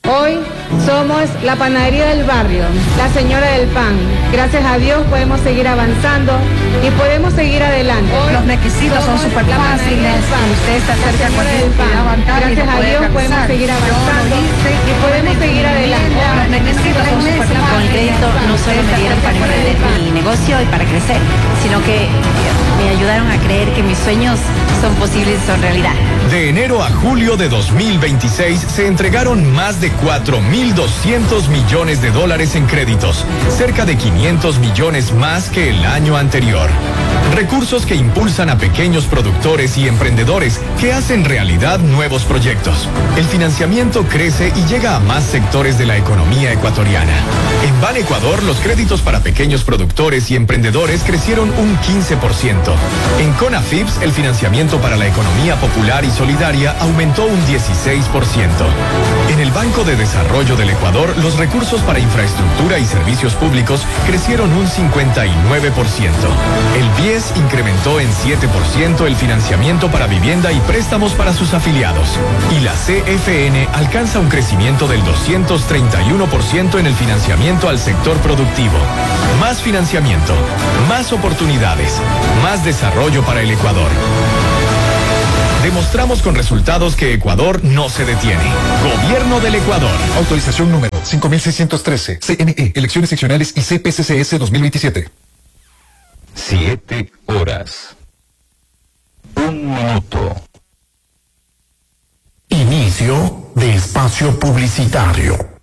Hoy somos la panadería del barrio, la señora del pan. Gracias a Dios podemos seguir avanzando y podemos seguir adelante. Hoy los requisitos son súper fáciles. Usted está cerca de cualquier unidad bancaria. Gracias a Dios podemos seguir avanzando y podemos seguir adelante. Los requisitos son súper fáciles. Con el crédito no solo me dieron para emprender mi negocio y para crecer, sino que me ayudaron a creer que mis sueños son posibles y son realidad. De enero a julio de 2026 se entregaron más de 4.200 millones de dólares en créditos, cerca de 500 millones más que el año anterior. Recursos que impulsan a pequeños productores y emprendedores que hacen realidad nuevos proyectos. El financiamiento crece y llega a más sectores de la economía ecuatoriana. En Ban Ecuador, los créditos para pequeños productores y emprendedores crecieron un 15%. En CONAFIPS, el financiamiento para la economía popular y solidaria aumentó un 16%. En el Banco de Desarrollo del Ecuador, los recursos para infraestructura y servicios públicos crecieron un 59%. El BIES incrementó en 7% el financiamiento para vivienda y préstamos para sus afiliados. Y la CFN alcanza un crecimiento del 231% en el financiamiento al sector productivo. Más financiamiento, más oportunidades, más desarrollo para el Ecuador. Demostramos con resultados que Ecuador no se detiene. Gobierno del Ecuador. Autorización número 5613. CNE, Elecciones Seccionales y CPCCS 2027. 7 horas. 1 minuto. Inicio de espacio publicitario.